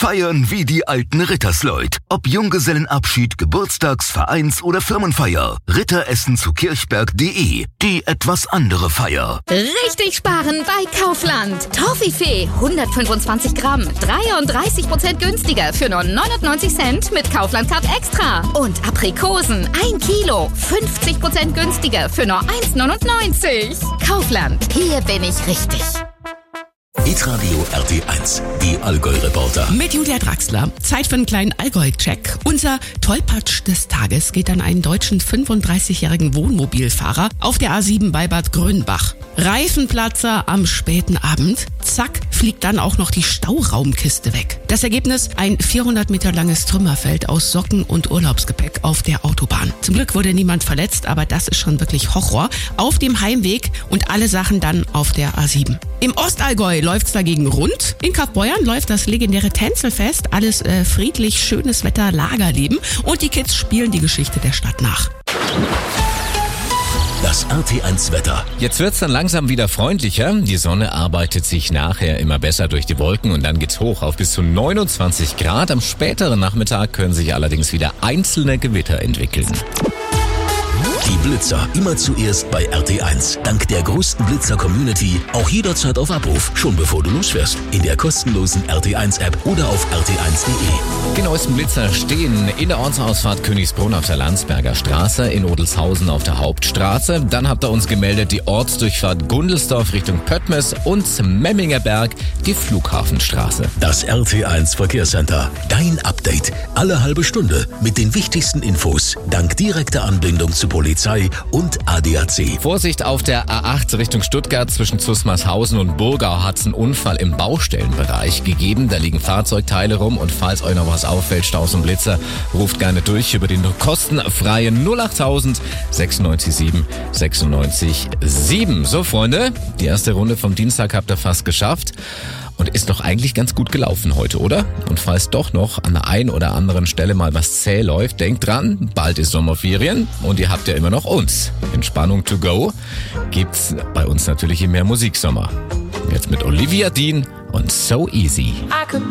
Feiern wie die alten Rittersleut. Ob Junggesellenabschied, Geburtstags-, Vereins- oder Firmenfeier. Ritteressen zu kirchberg.de. Die etwas andere Feier. Richtig sparen bei Kaufland. Toffifee 125 Gramm, 33% günstiger für nur 99 Cent mit Kaufland Card Extra. Und Aprikosen 1 Kilo, 50% günstiger für nur 1,99. Kaufland, hier bin ich richtig. Hitradio RT1, die Allgäu-Reporter. Mit Julia Draxler. Zeit für einen kleinen Allgäu-Check. Unser Tollpatsch des Tages geht an einen deutschen 35-jährigen Wohnmobilfahrer auf der A7 bei Bad Grönbach. Reifenplatzer am späten Abend. Zack, fliegt dann auch noch die Stauraumkiste weg. Das Ergebnis: ein 400 Meter langes Trümmerfeld aus Socken und Urlaubsgepäck auf der Autobahn. Zum Glück wurde niemand verletzt, aber das ist schon wirklich Horror. Auf dem Heimweg und alle Sachen dann auf der A7. Im Ostallgäu läuft's dagegen rund. In Kaufbeuern läuft das legendäre Tänzelfest. Alles friedlich, schönes Wetter, Lagerleben. Und die Kids spielen die Geschichte der Stadt nach. Das RT1-Wetter. Jetzt wird's dann langsam wieder freundlicher. Die Sonne arbeitet sich nachher immer besser durch die Wolken und dann geht's hoch auf bis zu 29 Grad. Am späteren Nachmittag können sich allerdings wieder einzelne Gewitter entwickeln. Die Blitzer immer zuerst bei RT1. Dank der größten Blitzer-Community auch jederzeit auf Abruf. Schon bevor du losfährst. In der kostenlosen RT1-App oder auf rt1.de. Die neuesten Blitzer stehen in der Ortsausfahrt Königsbrunn auf der Landsberger Straße, in Odelshausen auf der Hauptstraße. Dann habt ihr uns gemeldet die Ortsdurchfahrt Gundelsdorf Richtung Pöttmes und Memminger Berg, die Flughafenstraße. Das RT1 Verkehrscenter. Dein Update. Alle halbe Stunde mit den wichtigsten Infos. Dank direkter Anbindung zu Polizei und ADAC. Vorsicht auf der A8 Richtung Stuttgart zwischen Zusmarshausen und Burgau hat es einen Unfall im Baustellenbereich gegeben. Da liegen Fahrzeugteile rum und falls euch noch was auffällt, Staus und Blitzer, ruft gerne durch über den kostenfreien 08000 967 967. So Freunde, die erste Runde vom Dienstag habt ihr fast geschafft. Und ist doch eigentlich ganz gut gelaufen heute, oder? Und falls doch noch an der einen oder anderen Stelle mal was zäh läuft, denkt dran, bald ist Sommerferien und ihr habt ja immer noch uns. Entspannung to go gibt's bei uns natürlich im Mehr Musiksommer. Jetzt mit Olivia Dean und So Easy.